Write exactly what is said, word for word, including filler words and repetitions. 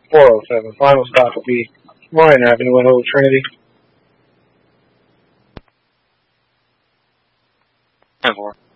four oh seven. Final stop will be Ryan Avenue at Old Trinity. ten four.